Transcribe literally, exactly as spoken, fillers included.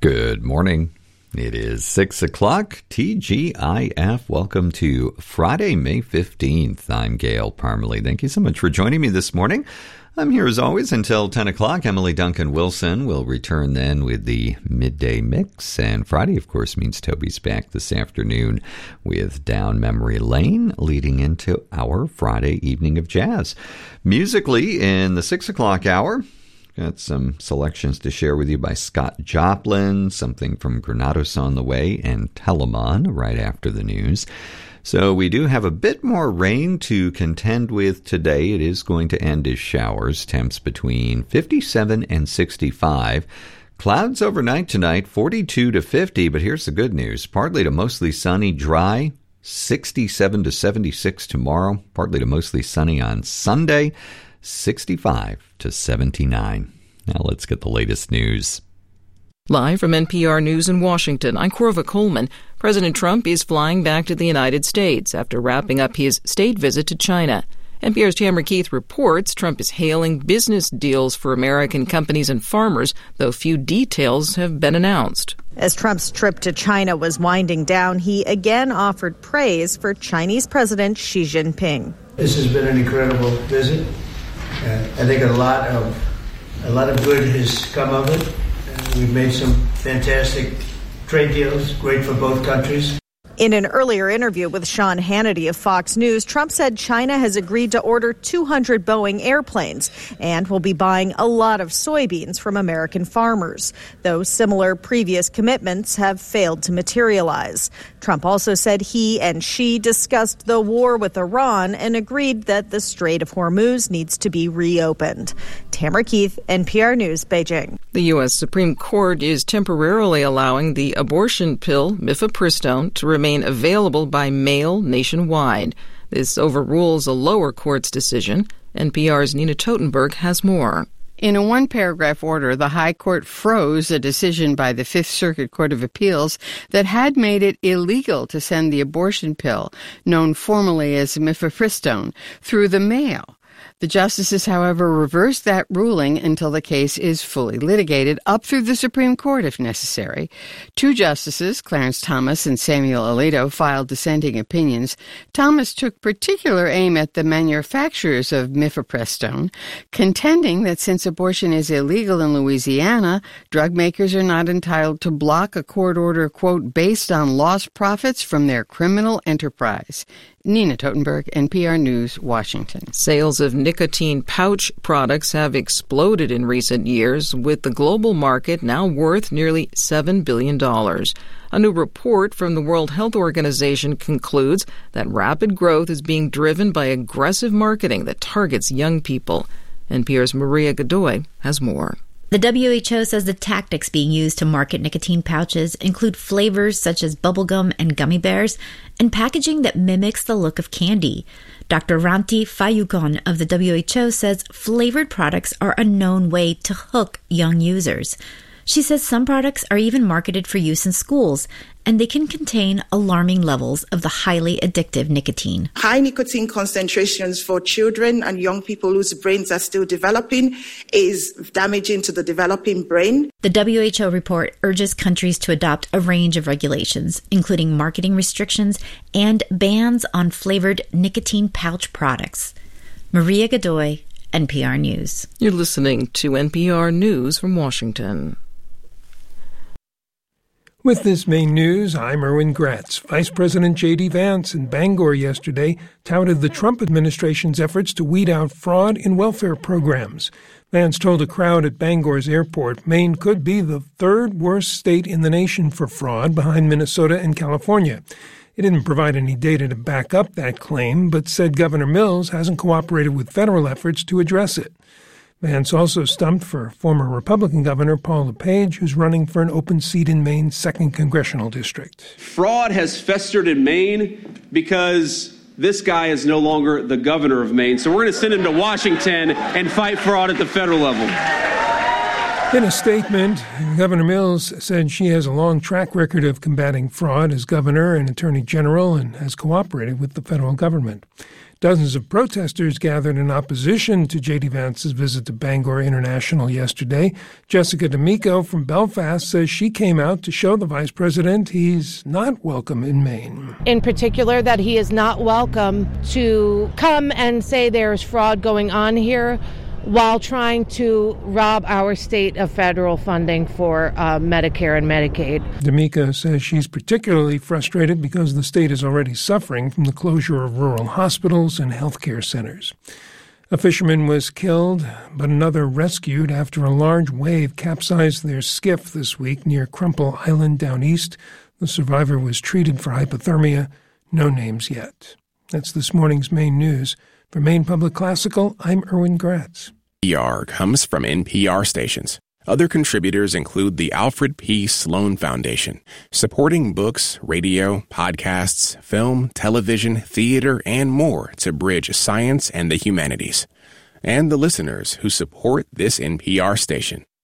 Good morning. It is six o'clock, T G I F. Welcome to Friday, May fifteenth. I'm Gail Parmalee. Thank you so much for joining me this morning. I'm here as always until ten o'clock. Emily Duncan Wilson will return then with the midday mix. And Friday, of course, means Toby's back this afternoon with Down Memory Lane, leading into our Friday evening of jazz. Musically, in the six o'clock hour, got some selections to share with you by Scott Joplin, something from Granados on the Way, and Telemon right after the news. So we do have a bit more rain to contend with today. It is going to end as showers, temps between fifty-seven and sixty-five. Clouds overnight tonight, forty-two to fifty, but here's the good news. Partly to mostly sunny, dry, sixty-seven to seventy-six tomorrow. Partly to mostly sunny on Sunday, sixty-five to seventy-nine. Now let's get the latest news. Live from N P R News in Washington, I'm Corva Coleman. President Trump is flying back to the United States after wrapping up his state visit to China. N P R's Tamara Keith reports Trump is hailing business deals for American companies and farmers, though few details have been announced. As Trump's trip to China was winding down, he again offered praise for Chinese President Xi Jinping. This has been an incredible visit. Uh, I think a lot of a lot of good has come of it. Uh, we've made some fantastic trade deals, great for both countries. In an earlier interview with Sean Hannity of Fox News, Trump said China has agreed to order two hundred Boeing airplanes and will be buying a lot of soybeans from American farmers, though similar previous commitments have failed to materialize. Trump also said he and Xi discussed the war with Iran and agreed that the Strait of Hormuz needs to be reopened. Tamara Keith, N P R News, Beijing. The U S Supreme Court is temporarily allowing the abortion pill mifepristone to remain available by mail nationwide. This overrules a lower court's decision. N P R's Nina Totenberg has more. In a one-paragraph order, the High Court froze a decision by the Fifth Circuit Court of Appeals that had made it illegal to send the abortion pill, known formally as mifepristone, through the mail. The justices, however, reversed that ruling until the case is fully litigated, up through the Supreme Court if necessary. Two justices, Clarence Thomas and Samuel Alito, filed dissenting opinions. Thomas took particular aim at the manufacturers of mifepristone, contending that since abortion is illegal in Louisiana, drug makers are not entitled to block a court order, quote, based on lost profits from their criminal enterprise. Nina Totenberg, N P R News, Washington. Sales of nicotine pouch products have exploded in recent years, with the global market now worth nearly seven billion dollars. A new report from the World Health Organization concludes that rapid growth is being driven by aggressive marketing that targets young people. N P R's Maria Godoy has more. The W H O says the tactics being used to market nicotine pouches include flavors such as bubblegum and gummy bears and packaging that mimics the look of candy. Doctor Ranti Fayugon of the W H O says flavored products are a known way to hook young users. She says some products are even marketed for use in schools, and they can contain alarming levels of the highly addictive nicotine. High nicotine concentrations for children and young people whose brains are still developing is damaging to the developing brain. The W H O report urges countries to adopt a range of regulations, including marketing restrictions and bans on flavored nicotine pouch products. Maria Godoy, N P R News. You're listening to N P R News from Washington. With this main news, I'm Erwin Gratz. Vice President J D. Vance in Bangor yesterday touted the Trump administration's efforts to weed out fraud in welfare programs. Vance told a crowd at Bangor's airport Maine could be the third worst state in the nation for fraud, behind Minnesota and California. He didn't provide any data to back up that claim, but said Governor Mills hasn't cooperated with federal efforts to address it. Vance also stumped for former Republican Governor Paul LePage, who's running for an open seat in Maine's second congressional district. Fraud has festered in Maine because this guy is no longer the governor of Maine. So we're going to send him to Washington and fight fraud at the federal level. In a statement, Governor Mills said she has a long track record of combating fraud as governor and attorney general and has cooperated with the federal government. Dozens of protesters gathered in opposition to J D. Vance's visit to Bangor International yesterday. Jessica D'Amico from Belfast says she came out to show the vice president he's not welcome in Maine. In particular, that he is not welcome to come and say there's fraud going on here while trying to rob our state of federal funding for uh, Medicare and Medicaid. D'Amico says she's particularly frustrated because the state is already suffering from the closure of rural hospitals and healthcare centers. A fisherman was killed, but another rescued after a large wave capsized their skiff this week near Crumple Island down east. The survivor was treated for hypothermia. No names yet. That's this morning's Maine news. For Maine Public Classical, I'm Erwin Gratz. N P R comes from N P R stations. Other contributors include the Alfred P. Sloan Foundation, supporting books, radio, podcasts, film, television, theater, and more to bridge science and the humanities. And the listeners who support this N P R station.